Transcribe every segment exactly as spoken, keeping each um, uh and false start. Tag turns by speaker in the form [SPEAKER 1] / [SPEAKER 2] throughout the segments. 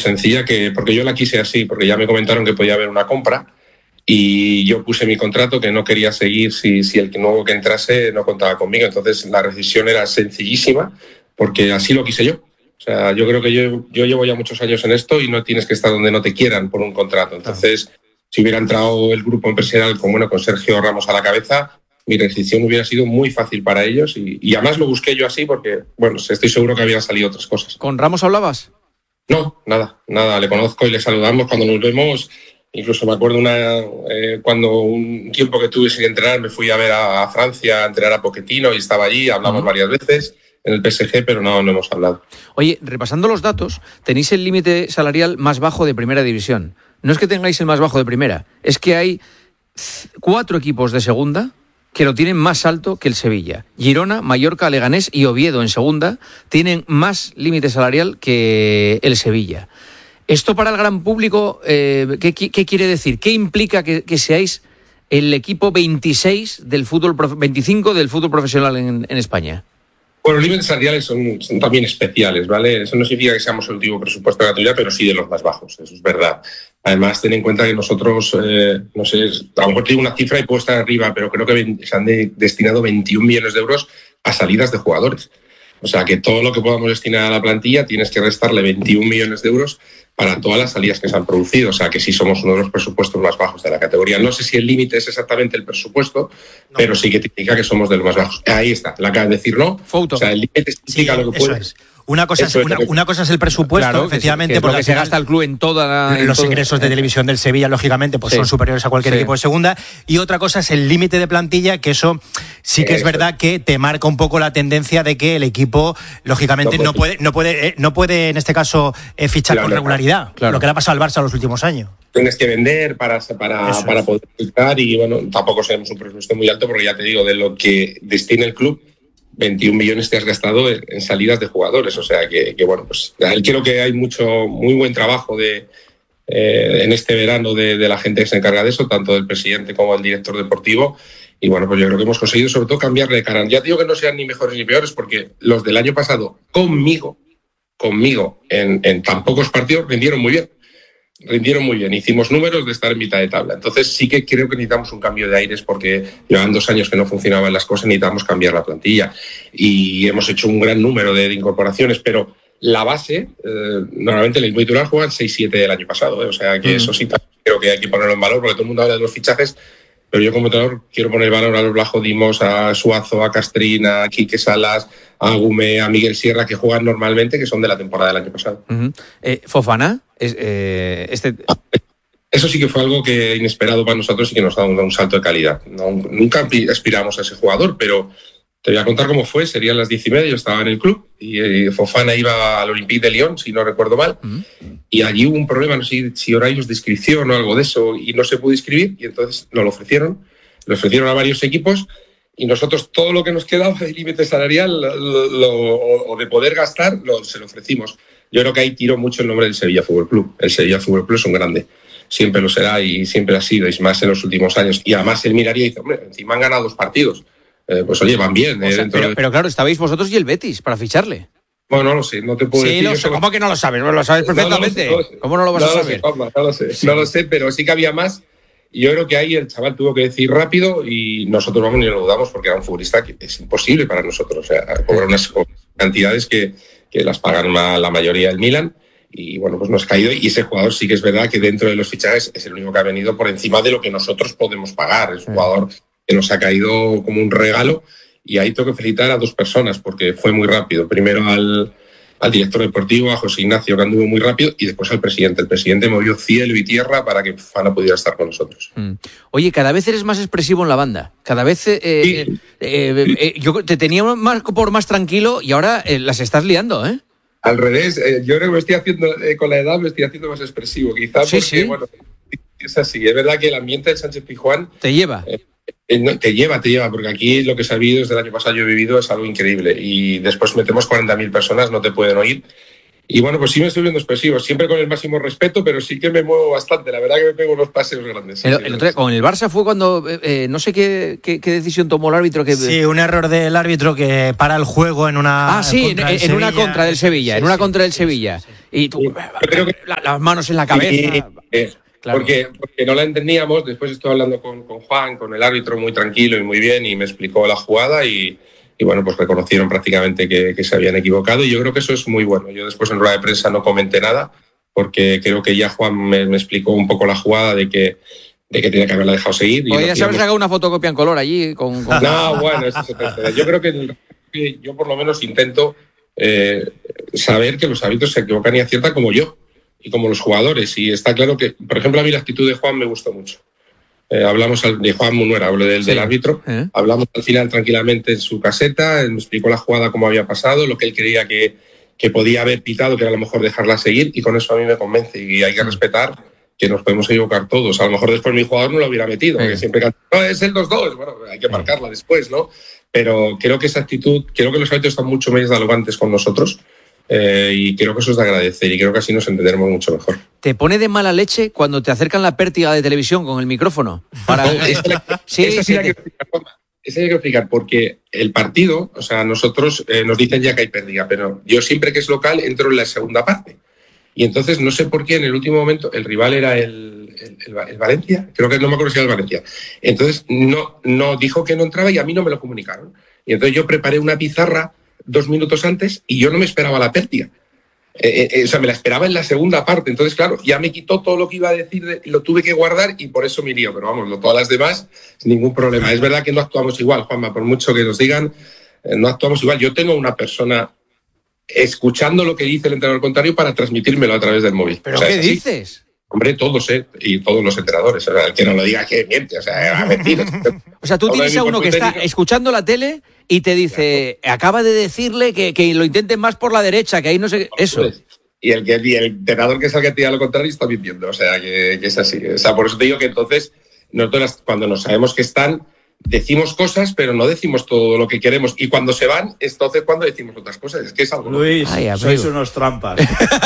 [SPEAKER 1] sencilla, que porque yo la quise así, porque ya me comentaron que podía haber una compra y yo puse mi contrato que no quería seguir si, si el nuevo que entrase no contaba conmigo. Entonces la decisión era sencillísima porque así lo quise yo. O sea, yo creo que yo, yo llevo ya muchos años en esto y no tienes que estar donde no te quieran por un contrato. Entonces, si hubiera entrado el grupo empresarial con, bueno, con Sergio Ramos a la cabeza, mi decisión hubiera sido muy fácil para ellos y, y además lo busqué yo así porque, bueno, estoy seguro que habían salido otras cosas.
[SPEAKER 2] ¿Con Ramos hablabas?
[SPEAKER 1] No, nada, nada. Le conozco y le saludamos cuando nos vemos. Incluso me acuerdo una eh, cuando un tiempo que tuve sin entrenar me fui a ver a, a Francia a entrenar a Pochettino y estaba allí, hablamos uh-huh. varias veces en el P S G, pero no, no hemos hablado.
[SPEAKER 2] Oye, repasando los datos, tenéis el límite salarial más bajo de primera división. No es que tengáis el más bajo de primera, es que hay cuatro equipos de segunda que lo tienen más alto que el Sevilla. Girona, Mallorca, Leganés y Oviedo en segunda tienen más límite salarial que el Sevilla. Esto para el gran público, eh, ¿qué, qué quiere decir? ¿Qué implica que, que seáis el equipo veintiséis del fútbol, veinticinco del fútbol profesional en, en España?
[SPEAKER 1] Bueno, los límites salariales son, son también especiales, ¿vale? Eso no significa que seamos el último presupuesto de la tuya, pero sí de los más bajos, eso es verdad. Además, ten en cuenta que nosotros, eh, no sé, a lo mejor te digo una cifra y puedo estar arriba, pero creo que se han de, destinado veintiún millones de euros a salidas de jugadores. O sea, que todo lo que podamos destinar a la plantilla tienes que restarle veintiún millones de euros para todas las salidas que se han producido. O sea, que sí somos uno de los presupuestos más bajos de la categoría. No sé si el límite es exactamente el presupuesto, no. pero sí que te indica que somos de los más bajos. Ahí está, la acabas de decir, ¿no?
[SPEAKER 2] Foto.
[SPEAKER 1] O sea, el límite indica
[SPEAKER 3] sí,
[SPEAKER 1] lo que puedes.
[SPEAKER 3] Es. Una cosa, es, una, una cosa es el presupuesto,
[SPEAKER 2] claro,
[SPEAKER 3] efectivamente,
[SPEAKER 2] que es, que es
[SPEAKER 3] porque
[SPEAKER 2] lo que se gasta el club en toda la, en
[SPEAKER 3] los
[SPEAKER 2] todo,
[SPEAKER 3] ingresos de televisión del Sevilla, lógicamente, pues sí. son superiores a cualquier sí. equipo de segunda. Y otra cosa es el límite de plantilla, que eso sí que eso. es verdad que te marca un poco la tendencia de que el equipo, lógicamente, no puede, no puede, no puede en este caso, eh, fichar claro, con regularidad. Claro. Lo que le ha pasado al Barça en los últimos años.
[SPEAKER 1] Tienes que vender para, para, para poder fichar y, bueno, tampoco seremos un presupuesto muy alto, porque ya te digo, de lo que destina el club, veintiún millones te has gastado en salidas de jugadores, o sea que, que bueno, pues creo que hay mucho, muy buen trabajo de, eh, en este verano de, de la gente que se encarga de eso, tanto del presidente como del director deportivo, y bueno, pues yo creo que hemos conseguido sobre todo cambiarle de cara. Ya te digo que no sean ni mejores ni peores, porque los del año pasado conmigo, conmigo, en, en tan pocos partidos rindieron muy bien. Rindieron muy bien, hicimos números de estar en mitad de tabla. Entonces sí que creo que necesitamos un cambio de aires porque llevan dos años que no funcionaban las cosas, necesitamos cambiar la plantilla. Y hemos hecho un gran número de, de incorporaciones, pero la base, eh, normalmente el titular juegan seis siete del año pasado, ¿eh? O sea que mm. eso sí creo que hay que ponerlo en valor porque todo el mundo habla de los fichajes, pero yo como entrenador quiero poner valor a los Blajo Dimos, a Suazo, a Castrín, a Quique Salas, a Gume, a Miguel Sierra, que juegan normalmente, que son de la temporada del año pasado.
[SPEAKER 2] Uh-huh. Eh, Fofana, es, eh, este...
[SPEAKER 1] Eso sí que fue algo que inesperado para nosotros y que nos da un, un salto de calidad. No, nunca aspiramos a ese jugador, pero te voy a contar cómo fue. Serían las diez y media, yo estaba en el club y eh, Fofana iba al Olympique de Lyon, si no recuerdo mal, uh-huh. y allí hubo un problema, no sé si horarios de inscripción o algo de eso, y no se pudo inscribir, y entonces nos lo ofrecieron, lo ofrecieron a varios equipos, y nosotros todo lo que nos quedaba de límite salarial lo, lo, o, o de poder gastar, lo, se lo ofrecimos. Yo creo que ahí tiró mucho el nombre del Sevilla Fútbol Club. El Sevilla Fútbol Club es un grande. Siempre lo será y siempre ha sido, y más en los últimos años. Y además él miraría y dice, hombre, encima han ganado dos partidos. Eh, pues oye, van bien.
[SPEAKER 2] O
[SPEAKER 1] eh,
[SPEAKER 2] sea,
[SPEAKER 1] dentro
[SPEAKER 2] pero,
[SPEAKER 1] de...
[SPEAKER 2] pero claro, estabais vosotros y el Betis para ficharle.
[SPEAKER 1] Bueno, no lo sé, no te puedo
[SPEAKER 2] sí,
[SPEAKER 1] decir.
[SPEAKER 2] Lo sé. ¿Cómo que no lo sabes? Lo sabes perfectamente. No, no lo sé, no lo sé. ¿Cómo no lo vas
[SPEAKER 1] no
[SPEAKER 2] a
[SPEAKER 1] lo
[SPEAKER 2] saber?
[SPEAKER 1] Sé, Juanma, no lo sé, sí. no lo sé, pero sí que había más. Y yo creo que ahí el chaval tuvo que decir rápido y nosotros vamos ni lo dudamos porque era un futbolista que es imposible para nosotros. O sea, cobrar unas cantidades que, que las pagan una, la mayoría del Milan. Y bueno, pues nos ha caído. Y ese jugador sí que es verdad que dentro de los fichajes es el único que ha venido por encima de lo que nosotros podemos pagar. Es un jugador que nos ha caído como un regalo. Y ahí tengo que felicitar a dos personas porque fue muy rápido. Primero al, al director deportivo, a José Ignacio, que anduvo muy rápido, y después al presidente. El presidente movió cielo y tierra para que Fofana pudiera estar con nosotros.
[SPEAKER 2] Mm. Oye, cada vez eres más expresivo en la banda. Cada vez eh, sí. eh, eh, eh, yo te tenía más por más tranquilo y ahora eh, las estás liando, ¿eh?
[SPEAKER 1] Al revés, eh, yo creo que me estoy haciendo, eh, con la edad me estoy haciendo más expresivo, quizás
[SPEAKER 2] sí,
[SPEAKER 1] porque,
[SPEAKER 2] sí.
[SPEAKER 1] bueno, es así. Es verdad que el ambiente del Sánchez Pizjuán
[SPEAKER 2] te lleva.
[SPEAKER 1] Eh, Te lleva, te lleva, porque aquí lo que se ha vivido desde el año pasado, yo he vivido, es algo increíble. Y después metemos cuarenta mil personas, no te pueden oír. Y bueno, pues sí me estoy viendo expresivo, siempre con el máximo respeto, pero sí que me muevo bastante. La verdad que me pego unos paseos grandes.
[SPEAKER 2] El,
[SPEAKER 1] sí,
[SPEAKER 2] el otro, con el Barça fue cuando, eh, no sé qué, qué, qué decisión tomó el árbitro. Que...
[SPEAKER 3] Sí, un error del árbitro que para el juego en una
[SPEAKER 2] Ah, sí, en, en una contra del Sevilla, sí, en una sí, contra del sí, Sevilla. Sí, sí. Y tú, sí, creo que... las manos en la cabeza.
[SPEAKER 1] Sí, eh, claro. porque, porque no la entendíamos, después estuve hablando con, con Juan, con el árbitro, muy tranquilo y muy bien, y me explicó la jugada y... Y bueno, pues reconocieron prácticamente que, que se habían equivocado y yo creo que eso es muy bueno. Yo después en rueda de prensa no comenté nada porque creo que ya Juan me, me explicó un poco la jugada de que, de que tenía que haberla dejado seguir.
[SPEAKER 2] Y ya se había sacado una fotocopia en color allí. Con, con...
[SPEAKER 1] No, bueno, eso es otra historia. Yo creo que yo por lo menos intento eh, saber que los árbitros se equivocan y aciertan como yo y como los jugadores. Y está claro que, por ejemplo, a mí la actitud de Juan me gustó mucho. Eh, hablamos al, de Juan Munuera, hablo del, sí. del árbitro, ¿Eh? hablamos al final tranquilamente en su caseta, él me explicó la jugada, cómo había pasado, lo que él creía que, que podía haber pitado, que era a lo mejor dejarla seguir, y con eso a mí me convence, y hay que respetar que nos podemos equivocar todos. A lo mejor después mi jugador no lo hubiera metido, porque siempre canta, no, es el dos dos, bueno, hay que marcarla después, ¿no? Pero creo que esa actitud, creo que los árbitros están mucho más dialogantes con nosotros, Eh, y creo que eso es de agradecer y creo que así nos entenderemos mucho mejor.
[SPEAKER 2] ¿Te pone de mala leche cuando te acercan la pértiga de televisión con el micrófono? Para...
[SPEAKER 1] No, esa, sí, esa sí, sí hay que explicar, esa hay que explicar porque el partido, o sea, nosotros eh, nos dicen ya que hay pérdida, pero yo siempre que es local entro en la segunda parte y entonces no sé por qué en el último momento el rival era el, el, el, el Valencia, creo que no me acuerdo si era el Valencia, entonces no, no dijo que no entraba y a mí no me lo comunicaron y entonces yo preparé una pizarra dos minutos antes y yo no me esperaba la pérdida. Eh, eh, o sea, me la esperaba en la segunda parte. Entonces, claro, ya me quitó todo lo que iba a decir, de, lo tuve que guardar y por eso me lío. Pero vamos, lo, todas las demás, ningún problema. Es verdad que no actuamos igual, Juanma, por mucho que nos digan, eh, no actuamos igual. Yo tengo una persona escuchando lo que dice el entrenador contrario para transmitírmelo a través del móvil.
[SPEAKER 2] ¿Pero
[SPEAKER 1] o sea,
[SPEAKER 2] qué dices?
[SPEAKER 1] Hombre, todos, ¿eh? Y todos los entrenadores. O sea, el que no lo diga que miente, o sea, mentira.
[SPEAKER 2] O sea, tú tienes a uno que está escuchando la tele y te dice, claro, acaba de decirle que, que lo intenten más por la derecha, que ahí no sé... Eso.
[SPEAKER 1] Y el, que, y el entrenador que es el que te diga lo contrario está mintiendo, o sea, que, que es así. O sea, por eso te digo que entonces, nosotros cuando nos sabemos que están, decimos cosas, pero no decimos todo lo que queremos. Y cuando se van, entonces cuando decimos otras cosas. Es que es algo...
[SPEAKER 4] Luis, Ay, sois unos trampas.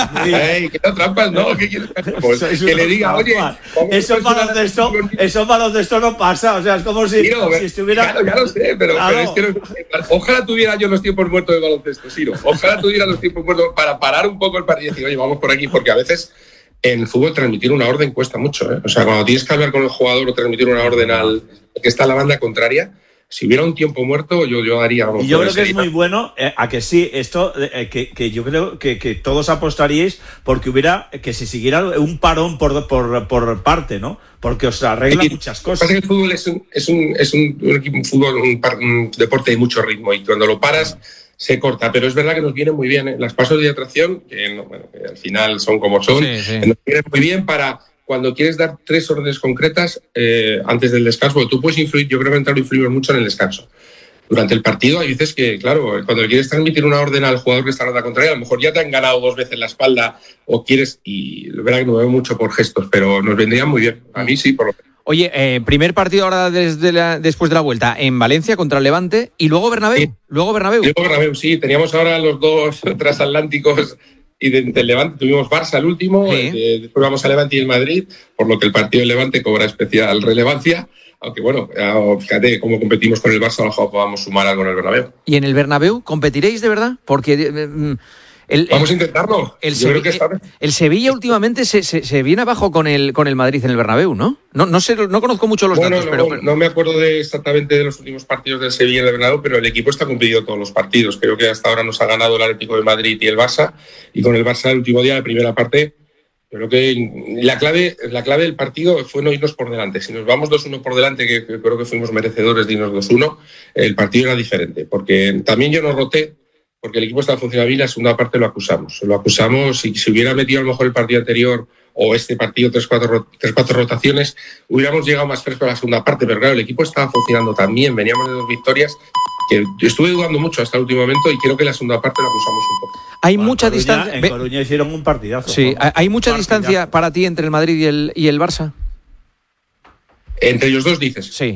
[SPEAKER 1] Ey, ¿qué no trampas? No, ¿qué quieres? Pues, que le diga, oye...
[SPEAKER 4] Eso en baloncesto, eso en baloncesto no pasa. O sea, es como si, Ciro, si estuviera...
[SPEAKER 1] Claro, ya lo sé, pero, claro. pero es que no, ojalá tuviera yo los tiempos muertos de baloncesto, Ciro. Ojalá tuviera los tiempos muertos para parar un poco el partido y decir, oye, vamos por aquí, porque a veces... En fútbol transmitir una orden cuesta mucho, ¿eh? O sea, cuando tienes que hablar con el jugador o transmitir una orden al que está en la banda contraria, si hubiera un tiempo muerto, yo, yo haría...
[SPEAKER 4] Vamos, y yo creo que es muy bueno, eh, a que sí, esto, eh, que, que yo creo que, que todos apostaríais porque hubiera, que se siguiera un parón por, por, por parte, ¿no? Porque os arregla sí, muchas cosas.
[SPEAKER 1] Pasa que el fútbol es un, es un, es un, un, un fútbol, un, un deporte de mucho ritmo y cuando lo paras... se corta, pero es verdad que nos viene muy bien, ¿eh? Las pasos de atracción, que, no, bueno, que al final son como son, sí, sí. Nos viene muy bien para cuando quieres dar tres órdenes concretas eh, antes del descanso, porque tú puedes influir, yo creo que entrar influimos mucho en el descanso. Durante el partido hay veces que, claro, cuando le quieres transmitir una orden al jugador que está en la banda contraria, a lo mejor ya te han ganado dos veces la espalda o quieres, y es verdad que no veo mucho por gestos, pero nos vendría muy bien. A mí sí, por lo menos.
[SPEAKER 2] Oye, eh, primer partido ahora desde la, después de la vuelta en Valencia contra el Levante y luego Bernabéu. Sí. Luego Bernabéu.
[SPEAKER 1] Luego Bernabéu, sí. Teníamos ahora los dos transatlánticos y del de Levante. Tuvimos Barça el último, sí. eh, después vamos a Levante y el Madrid, por lo que el partido del Levante cobra especial relevancia. Aunque bueno, fíjate cómo competimos con el Barça, a lo mejor podamos sumar algo en el Bernabéu.
[SPEAKER 2] ¿Y en el Bernabéu competiréis de verdad? Porque... Eh,
[SPEAKER 1] El, Vamos a intentarlo.
[SPEAKER 2] El, Yo creo que está... el Sevilla últimamente se, se, se viene abajo con el con el Madrid en el Bernabéu, ¿no? No, no sé, no conozco mucho los
[SPEAKER 1] bueno,
[SPEAKER 2] datos,
[SPEAKER 1] no,
[SPEAKER 2] pero,
[SPEAKER 1] pero no me acuerdo de exactamente de los últimos partidos del Sevilla en el Bernabéu, pero el equipo está cumplido todos los partidos. Creo que hasta ahora nos ha ganado el Atlético de Madrid y el Barça, y con el Barça el último día, la primera parte, creo que la clave la clave del partido fue no irnos por delante. Si nos vamos dos uno por delante, que, que creo que fuimos merecedores de irnos dos uno, el partido era diferente, porque también yo no roté. Porque el equipo estaba funcionando bien, la segunda parte lo acusamos. Lo acusamos y si hubiera metido a lo mejor el partido anterior o este partido tres cuatro, tres, cuatro rotaciones, hubiéramos llegado más fresco a la segunda parte. Pero claro, el equipo estaba funcionando tan bien, veníamos de dos victorias, que estuve dudando mucho hasta el último momento y creo que la segunda parte lo acusamos un poco.
[SPEAKER 2] Hay
[SPEAKER 4] bueno,
[SPEAKER 2] mucha
[SPEAKER 4] Coruña,
[SPEAKER 2] distancia...
[SPEAKER 4] En Coruña hicieron un partidazo.
[SPEAKER 2] Sí, ¿no? ¿Hay mucha partidazo. distancia para ti entre el Madrid y el, y el Barça?
[SPEAKER 1] ¿Entre ellos dos dices?
[SPEAKER 2] Sí.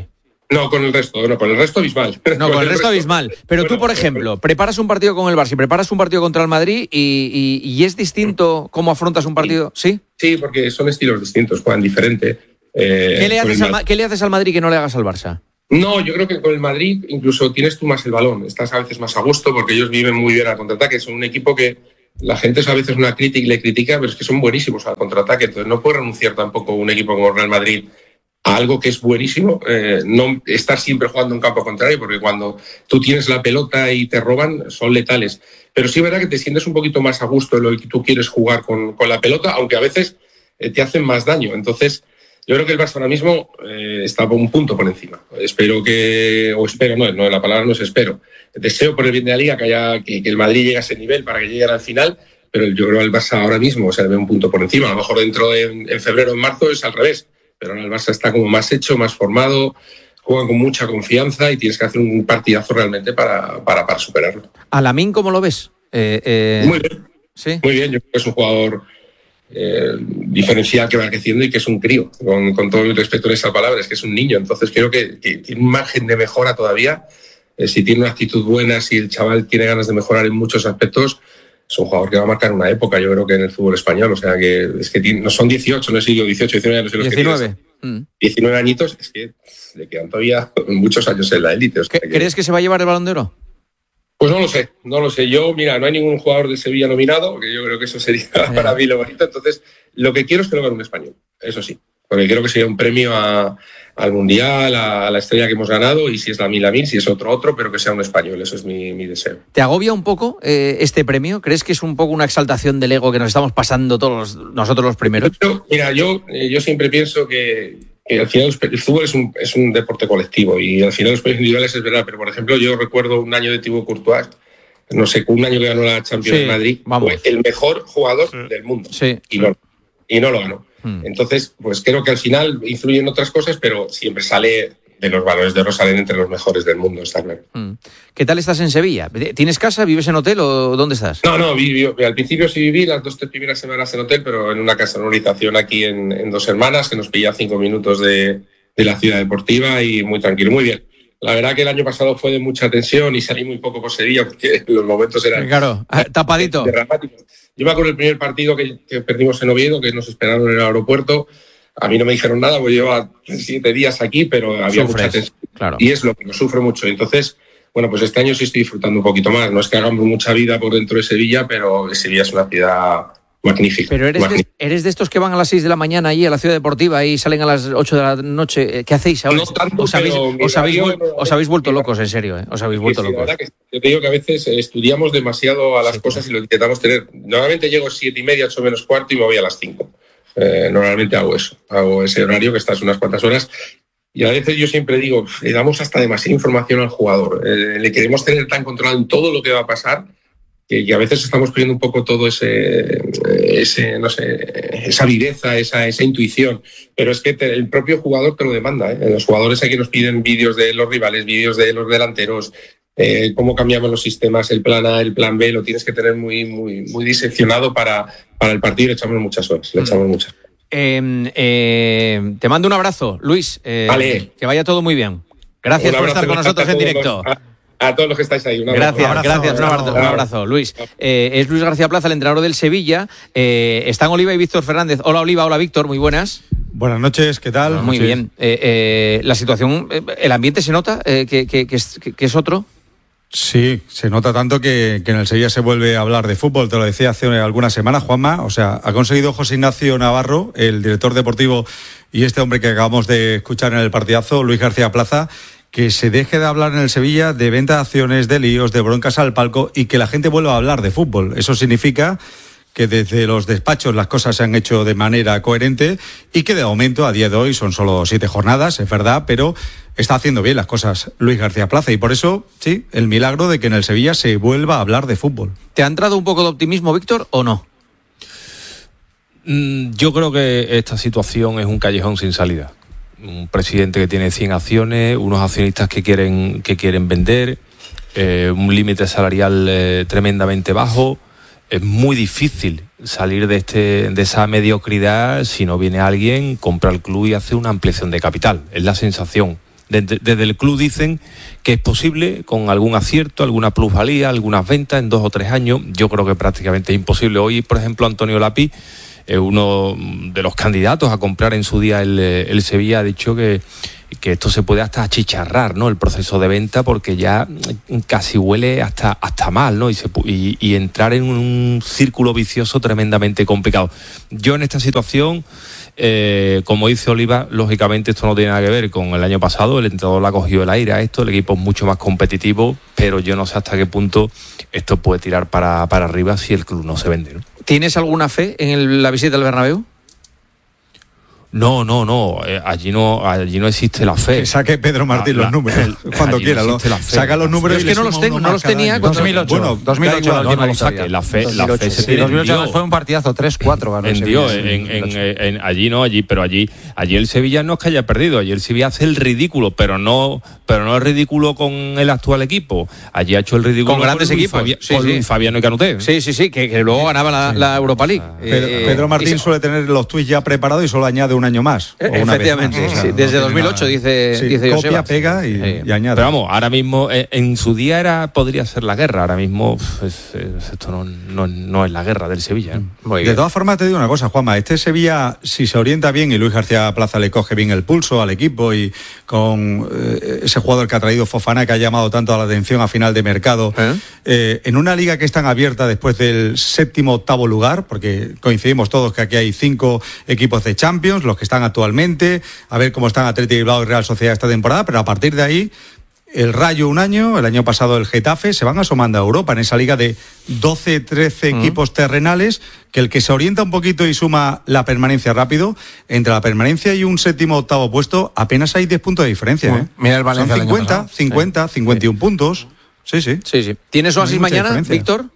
[SPEAKER 1] No, con el resto, no, con el resto abismal.
[SPEAKER 2] No, con el resto abismal. Pero bueno, tú, por ejemplo, preparas un partido con el Barça y preparas un partido contra el Madrid y, y, y es distinto cómo afrontas un partido, ¿sí?
[SPEAKER 1] Sí, porque son estilos distintos, juegan diferente.
[SPEAKER 2] Eh, ¿Qué, le haces al, ¿Qué le haces al Madrid que no le hagas al Barça?
[SPEAKER 1] No, yo creo que con el Madrid incluso tienes tú más el balón, estás a veces más a gusto porque ellos viven muy bien al contraataque, son un equipo que la gente es a veces una crítica y le critica, pero es que son buenísimos al contraataque, entonces no puede renunciar tampoco un equipo como el Real Madrid a algo que es buenísimo, eh, no estar siempre jugando en campo contrario, porque cuando tú tienes la pelota y te roban, son letales. Pero sí es verdad que te sientes un poquito más a gusto en lo que tú quieres jugar con, con la pelota, aunque a veces eh, te hacen más daño. Entonces, yo creo que el Barça ahora mismo eh, está un punto por encima. Espero que, o espero, no, no la palabra no es espero. Deseo por el bien de la Liga que, haya, que, que el Madrid llegue a ese nivel para que llegue al final, pero yo creo que el Barça ahora mismo se ve un punto por encima. A lo mejor dentro de en febrero o en marzo es al revés. Pero ahora el Barça está como más hecho, más formado, juega con mucha confianza y tienes que hacer un partidazo realmente para, para, para superarlo.
[SPEAKER 2] ¿A Lamine cómo lo ves? Eh, eh...
[SPEAKER 1] Muy bien, ¿sí? Muy bien. Yo creo que es un jugador eh, diferencial que va creciendo y que es un crío, con, con todo el respeto de esas palabras, que es un niño. Entonces creo que, que tiene un margen de mejora todavía. Eh, si tiene una actitud buena, si el chaval tiene ganas de mejorar en muchos aspectos, es un jugador que va a marcar una época, yo creo que en el fútbol español, o sea que es que tiene, no son dieciocho, no he sido dieciocho, diecinueve años, los
[SPEAKER 2] diecinueve.
[SPEAKER 1] Que mm. diecinueve añitos, es que le quedan todavía muchos años en la élite. O sea que,
[SPEAKER 2] ¿crees que se va a llevar el Balón de Oro?
[SPEAKER 1] Pues no lo sé, no lo sé. Yo, mira, no hay ningún jugador de Sevilla nominado, que yo creo que eso sería eh. para mí lo bonito. Entonces, lo que quiero es que lo gane un español, eso sí, porque creo que sería un premio a, al Mundial, a, a la estrella que hemos ganado, y si es Lamine Lamine, si es otro otro, pero que sea un español, eso es mi, mi deseo.
[SPEAKER 2] ¿Te agobia un poco eh, este premio? ¿Crees que es un poco una exaltación del ego que nos estamos pasando todos los, nosotros los primeros?
[SPEAKER 1] Yo, mira, yo, eh, yo siempre pienso que, que al final el fútbol es un, es un deporte colectivo y al final los premios individuales es verdad, pero por ejemplo yo recuerdo un año de Thibaut Courtois, no sé, un año que ganó la Champions de sí, Madrid,
[SPEAKER 2] vamos.
[SPEAKER 1] Fue el mejor jugador sí. del mundo
[SPEAKER 2] sí.
[SPEAKER 1] y, no, y no lo ganó. Entonces, pues creo que al final influyen otras cosas, pero siempre sale de los valores de oro, salen entre los mejores del mundo, está claro.
[SPEAKER 2] ¿Qué tal estás en Sevilla? ¿Tienes casa? ¿Vives en hotel o dónde estás?
[SPEAKER 1] No, no, viví, al principio sí viví las dos, tres primeras semanas en hotel, pero en una casa, en una habitación aquí en, en Dos Hermanas, que nos pilla cinco minutos de, de la ciudad deportiva y muy tranquilo, muy bien. La verdad que el año pasado fue de mucha tensión y salí muy poco por Sevilla porque los momentos eran...
[SPEAKER 2] Claro, tapadito.
[SPEAKER 1] Dramáticos. Yo me acuerdo el primer partido que, que perdimos en Oviedo, que nos esperaron en el aeropuerto. A mí no me dijeron nada, porque llevaba siete días aquí, pero había Sufres, mucha tensión.
[SPEAKER 2] Claro.
[SPEAKER 1] Y es lo que lo sufro mucho. Entonces, bueno, pues este año sí estoy disfrutando un poquito más. No es que hagamos mucha vida por dentro de Sevilla, pero Sevilla es una ciudad magnífica.
[SPEAKER 2] Pero eres,
[SPEAKER 1] magnífica.
[SPEAKER 2] De, eres de estos que van a las seis de la mañana ahí a la ciudad deportiva y salen a las ocho de la noche. ¿Qué hacéis ahora?
[SPEAKER 1] No tanto,
[SPEAKER 2] os, habéis, os, habéis, no, os habéis vuelto
[SPEAKER 1] mira,
[SPEAKER 2] locos, en serio, ¿eh? Os habéis vuelto
[SPEAKER 1] sí,
[SPEAKER 2] locos.
[SPEAKER 1] La verdad que yo te digo que a veces estudiamos demasiado a las sí, cosas claro. Y lo intentamos tener. Normalmente llego siete y media, ocho menos cuarto y me voy a las cinco. Eh, normalmente hago eso, hago ese horario que estás unas cuantas horas. Y a veces yo siempre digo, le damos hasta demasiada información al jugador. Eh, le queremos tener tan controlado en todo lo que va a pasar que, que a veces estamos perdiendo un poco todo ese, ese no sé, esa viveza, esa, esa intuición. Pero es que te, el propio jugador te lo demanda. ¿eh? Los jugadores aquí nos piden vídeos de los rivales, vídeos de los delanteros, eh, cómo cambiamos los sistemas, el plan A, el plan B, lo tienes que tener muy, muy, muy diseccionado para, para el partido. Le echamos muchas horas, le echamos muchas.
[SPEAKER 2] Eh, eh, te mando un abrazo, Luis. Eh,
[SPEAKER 1] vale.
[SPEAKER 2] Que vaya todo muy bien. Gracias por estar con nosotros en directo.
[SPEAKER 1] Los, a, a todos los que estáis ahí. Un
[SPEAKER 2] gracias,
[SPEAKER 1] un abrazo,
[SPEAKER 2] gracias. Un abrazo, un abrazo Luis. Eh, es Luis García Plaza, el entrenador del Sevilla. Eh, están Oliva y Víctor Fernández. Hola, Oliva. Hola, Víctor. Muy buenas.
[SPEAKER 5] Buenas noches. ¿Qué tal?
[SPEAKER 2] Muy
[SPEAKER 5] noches.
[SPEAKER 2] bien. Eh, eh, la situación, el ambiente se nota eh, que, que, que, es, que, que es otro.
[SPEAKER 5] Sí, se nota tanto que, que en el Sevilla se vuelve a hablar de fútbol. Te lo decía hace algunas semanas, Juanma. O sea, ha conseguido José Ignacio Navarro, el director deportivo, y este hombre que acabamos de escuchar en el partidazo, Luis García Plaza, que se deje de hablar en el Sevilla de venta de acciones, de líos, de broncas al palco y que la gente vuelva a hablar de fútbol. Eso significa que desde los despachos las cosas se han hecho de manera coherente y que de momento, a día de hoy, son solo siete jornadas, es verdad, pero está haciendo bien las cosas Luis García Plaza y por eso, sí, el milagro de que en el Sevilla se vuelva a hablar de fútbol.
[SPEAKER 2] ¿Te ha entrado un poco de optimismo, Víctor, o no?
[SPEAKER 6] Mm, yo creo que esta situación es un callejón sin salida. Un presidente que tiene cien acciones, unos accionistas que quieren, que quieren vender, eh, un límite salarial eh, tremendamente bajo. Es muy difícil salir de este de esa mediocridad si no viene alguien, compra el club y hace una ampliación de capital. Es la sensación Desde, desde el club dicen que es posible, con algún acierto, alguna plusvalía, algunas ventas en dos o tres años. Yo creo que prácticamente es imposible. Hoy, por ejemplo, Antonio Lapi, eh, uno de los candidatos a comprar en su día el, el Sevilla, ha dicho que, que esto se puede hasta achicharrar, ¿no? El proceso de venta, porque ya casi huele hasta, hasta mal, ¿no? Y, se, y, y entrar en un círculo vicioso tremendamente complicado. Yo en esta situación... Eh, como dice Oliva, lógicamente esto no tiene nada que ver con el año pasado. El entrenador le ha cogido el aire a esto, el equipo es mucho más competitivo, pero yo no sé hasta qué punto esto puede tirar para, para arriba si el club no se vende, ¿no?
[SPEAKER 2] ¿Tienes alguna fe en el, la visita al Bernabéu?
[SPEAKER 6] No, no, no, eh, allí no allí no existe la fe.
[SPEAKER 5] Que saque Pedro Martín la, los números el, cuando quiera. No saca los números.
[SPEAKER 2] Es que no los tengo, no los tenía cuando...
[SPEAKER 3] dos mil ocho, bueno, dos mil ocho,
[SPEAKER 6] no, no, no, no saque. La fe, la fe se tiene.
[SPEAKER 3] dos mil ocho fue un partidazo, tres cuatro ganó
[SPEAKER 6] en Dios, en, en, en, en, allí no, allí, pero allí allí el Sevilla no es que haya perdido, allí el Sevilla hace el ridículo, pero no pero no es ridículo con el actual equipo. Allí ha hecho el ridículo
[SPEAKER 2] con grandes
[SPEAKER 6] con
[SPEAKER 2] equipos,
[SPEAKER 6] Fabi,
[SPEAKER 2] sí,
[SPEAKER 6] con
[SPEAKER 2] sí.
[SPEAKER 6] Fabiano y Canuté.
[SPEAKER 2] Sí, sí, sí, que, que luego ganaba la, sí. la Europa League.
[SPEAKER 5] Pedro,
[SPEAKER 2] eh,
[SPEAKER 5] Pedro Martín suele tener los tuits ya preparados y solo añade un año más.
[SPEAKER 2] Eh, efectivamente, más, sí, o sea, desde no dos mil ocho dice,
[SPEAKER 5] sí,
[SPEAKER 2] dice
[SPEAKER 5] copia,
[SPEAKER 2] Joseba.
[SPEAKER 5] pega y, sí. y añade.
[SPEAKER 6] Pero vamos, ahora mismo eh, en su día era podría ser la guerra, ahora mismo pues, es, esto no, no, no es la guerra del Sevilla. ¿eh?
[SPEAKER 5] De todas formas te digo una cosa, Juanma, este Sevilla, si se orienta bien y Luis García Plaza le coge bien el pulso al equipo y con eh, ese jugador que ha traído Fofana, que ha llamado tanto a la atención a final de mercado, ¿Eh? Eh, en una liga que es tan abierta después del séptimo octavo lugar, porque coincidimos todos que aquí hay cinco equipos de Champions, los que están actualmente, a ver cómo están Athletic Bilbao y Real Sociedad esta temporada, pero a partir de ahí el Rayo un año, el año pasado el Getafe, se van asomando a Europa en esa liga de doce, trece uh-huh. equipos terrenales, que el que se orienta un poquito y suma la permanencia rápido, entre la permanencia y un séptimo octavo puesto apenas hay diez puntos de diferencia. Uh-huh. ¿eh?
[SPEAKER 3] Mira el Valencia.
[SPEAKER 5] Son cincuenta, cincuenta, sí. cincuenta y uno sí. puntos. Sí, sí.
[SPEAKER 2] sí, sí. ¿Tienes oasis mañana, Víctor?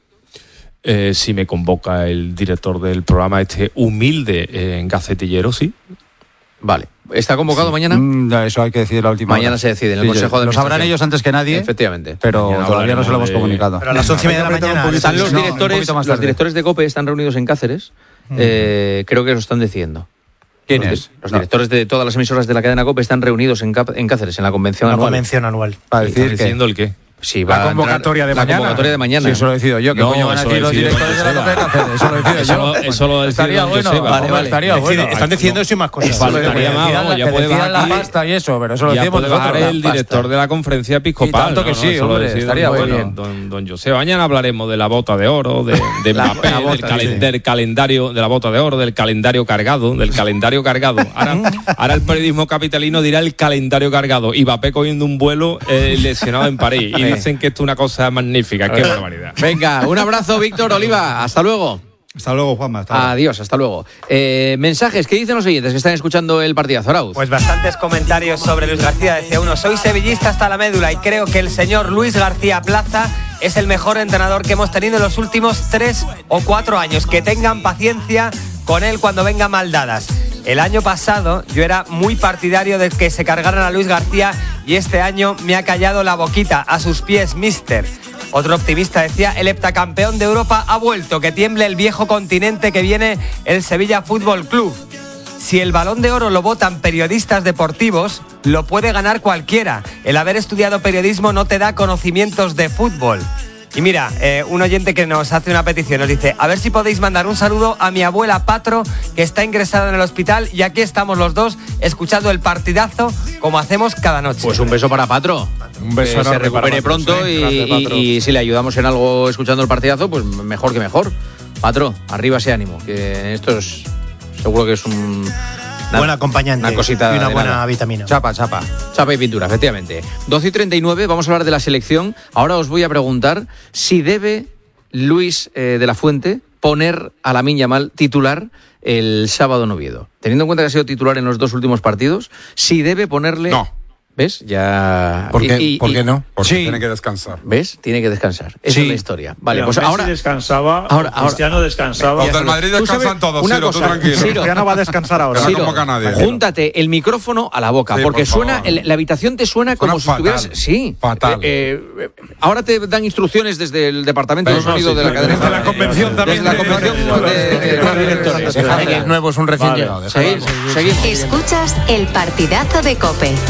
[SPEAKER 6] Eh, si me convoca el director del programa este humilde eh, en Gacetillero, sí.
[SPEAKER 2] Vale. ¿Está convocado sí. mañana?
[SPEAKER 3] Mm, eso hay que decidir la última
[SPEAKER 2] Mañana
[SPEAKER 3] hora.
[SPEAKER 2] se decide en el
[SPEAKER 3] sí,
[SPEAKER 2] Consejo de
[SPEAKER 3] Lo sabrán ellos antes que nadie.
[SPEAKER 2] Efectivamente.
[SPEAKER 3] Pero
[SPEAKER 6] mañana
[SPEAKER 3] todavía no se lo hemos de... comunicado.
[SPEAKER 2] Pero a las once y media de la mañana están los directores, no, los directores de COPE están reunidos en Cáceres. Mm. Eh, creo que lo están decidiendo.
[SPEAKER 3] ¿Quiénes?
[SPEAKER 2] Los, los no. directores de todas las emisoras de la cadena COPE están reunidos en, Cap- en Cáceres, en la convención
[SPEAKER 3] la
[SPEAKER 2] anual.
[SPEAKER 3] convención anual.
[SPEAKER 6] Para decir diciendo el qué.
[SPEAKER 2] Sí, va
[SPEAKER 3] la convocatoria de
[SPEAKER 2] la
[SPEAKER 3] mañana.
[SPEAKER 2] convocatoria de mañana.
[SPEAKER 3] Sí, eso lo decido yo. Que
[SPEAKER 6] no,
[SPEAKER 3] coño van a decir los directores de la COPE de Cáceres. Eso lo decido
[SPEAKER 6] eso,
[SPEAKER 3] yo.
[SPEAKER 6] Eso lo
[SPEAKER 3] estaría bueno.
[SPEAKER 6] Joseba.
[SPEAKER 3] Vale, vale. Estaría
[SPEAKER 6] Decide,
[SPEAKER 3] bueno. Están diciendo eso y más cosas.
[SPEAKER 6] Faltaría más, vamos, ya puede bajar
[SPEAKER 3] la pasta y eso, pero eso lo decimos
[SPEAKER 6] nosotros. Ya puede bajar el director de la conferencia episcopal.
[SPEAKER 3] Tanto que sí, hombre, estaría bueno.
[SPEAKER 6] Don, don José, mañana hablaremos de la bota de oro, de, de Mbappé, del, calen, del calendario, de la bota de oro, del calendario cargado, del calendario cargado. Ahora, ahora el periodismo capitalino dirá el calendario cargado. Y Mbappé cogiendo un vuelo eh, lesionado en París. Y dicen que esto es una cosa magnífica. Qué barbaridad.
[SPEAKER 2] Venga, un abrazo, Víctor Oliva. Hasta luego.
[SPEAKER 5] Hasta luego, Juanma. Hasta
[SPEAKER 2] Adiós, luego. hasta luego. Eh, mensajes, ¿qué dicen los oyentes que están escuchando el partidazo, Arauz?
[SPEAKER 7] Pues bastantes comentarios sobre Luis García. Decía uno, soy sevillista hasta la médula y creo que el señor Luis García Plaza es el mejor entrenador que hemos tenido en los últimos tres o cuatro años. Que tengan paciencia con él cuando venga mal dadas. El año pasado yo era muy partidario de que se cargaran a Luis García y este año me ha callado la boquita. A sus pies, mister. Otro optimista decía, el heptacampeón de Europa ha vuelto, que tiemble el viejo continente que viene el Sevilla Fútbol Club. Si el Balón de Oro lo votan periodistas deportivos, lo puede ganar cualquiera. El haber estudiado periodismo no te da conocimientos de fútbol. Y mira, eh, un oyente que nos hace una petición, nos dice, a ver si podéis mandar un saludo a mi abuela Patro, que está ingresada en el hospital, y aquí estamos los dos escuchando el partidazo como hacemos cada noche.
[SPEAKER 2] Pues un beso para Patro.
[SPEAKER 3] Un beso
[SPEAKER 2] que se recupere
[SPEAKER 3] para
[SPEAKER 2] pronto
[SPEAKER 3] sí,
[SPEAKER 2] y, y, y si le ayudamos en algo escuchando el partidazo, pues mejor que mejor. Patro, arriba ese ánimo, que esto es seguro que es un...
[SPEAKER 3] Una, buen acompañante
[SPEAKER 2] una cosita
[SPEAKER 3] y una buena
[SPEAKER 2] nada.
[SPEAKER 3] vitamina.
[SPEAKER 2] Chapa, chapa. Chapa y pintura, efectivamente. doce y treinta y nueve, vamos a hablar de la selección. Ahora os voy a preguntar si debe Luis eh, de la Fuente poner a Lamine Yamal titular el sábado en Oviedo. Teniendo en cuenta que ha sido titular en los dos últimos partidos, si debe ponerle...
[SPEAKER 8] No.
[SPEAKER 2] ¿Ves? Ya...
[SPEAKER 8] ¿Por qué,
[SPEAKER 2] y, y,
[SPEAKER 8] ¿por qué no? Porque
[SPEAKER 3] sí.
[SPEAKER 8] tiene que descansar.
[SPEAKER 2] ¿Ves? Tiene que descansar. Esa
[SPEAKER 3] sí.
[SPEAKER 2] es la historia. Vale,
[SPEAKER 4] Pero
[SPEAKER 2] pues
[SPEAKER 4] Messi
[SPEAKER 2] ahora...
[SPEAKER 4] descansaba,
[SPEAKER 2] ahora, ahora
[SPEAKER 4] Cristiano descansaba.
[SPEAKER 8] Los del Madrid descansan todos,
[SPEAKER 2] una
[SPEAKER 8] Ciro,
[SPEAKER 2] cosa,
[SPEAKER 8] tú tranquilo.
[SPEAKER 2] Ciro,
[SPEAKER 3] Cristiano va a descansar ahora.
[SPEAKER 8] Que no
[SPEAKER 2] Ciro,
[SPEAKER 8] convoca a nadie.
[SPEAKER 2] Júntate el micrófono a la boca,
[SPEAKER 8] Sí,
[SPEAKER 2] porque
[SPEAKER 8] por
[SPEAKER 2] suena,
[SPEAKER 8] favor.
[SPEAKER 2] el, la habitación te suena,
[SPEAKER 8] Suena
[SPEAKER 2] como si
[SPEAKER 8] fatal.
[SPEAKER 2] estuvieras... Sí.
[SPEAKER 8] Fatal.
[SPEAKER 2] Eh, eh, ahora te dan instrucciones desde el departamento de
[SPEAKER 4] Pero no,
[SPEAKER 2] sonido
[SPEAKER 4] sí,
[SPEAKER 2] de la
[SPEAKER 4] sí,
[SPEAKER 2] cadena.
[SPEAKER 4] desde
[SPEAKER 3] la convención también.
[SPEAKER 2] Desde la convención de, de, de los directores.
[SPEAKER 3] Deja que el nuevo es un recién
[SPEAKER 4] Vale.
[SPEAKER 3] llegado.
[SPEAKER 2] Seguimos, seguimos.
[SPEAKER 9] Escuchas el partidazo de COPE.
[SPEAKER 10] El programa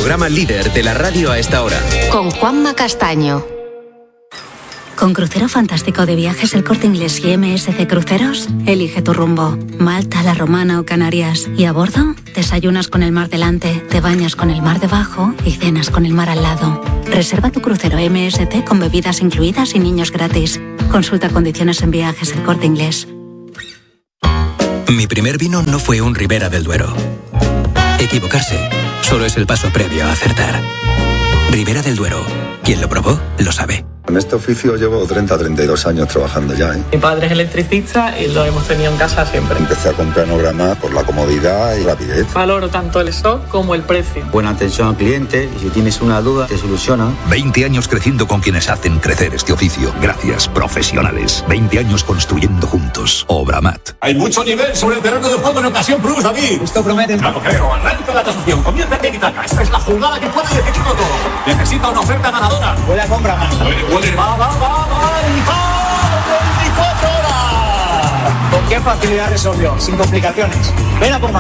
[SPEAKER 9] programa líder de la radio a esta hora.
[SPEAKER 10] Con Juanma Castaño.
[SPEAKER 11] Con Crucero Fantástico de Viajes El Corte Inglés y M S C Cruceros, elige tu rumbo. Malta, La Romana o Canarias. Y a bordo, desayunas con el mar delante, te bañas con el mar debajo y cenas con el mar al lado. Reserva tu crucero M S C con bebidas incluidas y niños gratis. Consulta condiciones en Viajes El Corte Inglés.
[SPEAKER 12] Mi primer vino no fue un Ribera del Duero. Equivocarse solo es el paso previo a acertar. Ribera del Duero. Quien lo probó, lo sabe.
[SPEAKER 13] En este oficio llevo treinta a treinta y dos años trabajando ya, ¿eh?
[SPEAKER 14] Mi padre es electricista y lo hemos tenido en casa siempre.
[SPEAKER 13] Empecé a comprar Nograma por la comodidad y rapidez.
[SPEAKER 14] Valoro tanto el stock como el precio.
[SPEAKER 15] Buena atención al cliente y si tienes una duda te soluciona.
[SPEAKER 16] veinte años creciendo con quienes hacen crecer este oficio. Gracias, profesionales. veinte años construyendo juntos. Obramat.
[SPEAKER 17] Hay mucho nivel sobre el terreno de juego en Ocasión Plus, David.
[SPEAKER 18] Esto promete.
[SPEAKER 17] No lo creo. Arranca la tasación. Comienza el tiki-taka. Esta es la jugada que puede decidirlo todo. Necesita una oferta ganadora.
[SPEAKER 18] Huele a compra más.
[SPEAKER 17] Huele, huele. Va, va, va. veinticuatro horas.
[SPEAKER 18] ¿Con qué facilidad resolvió? Sin complicaciones. Ven a por más.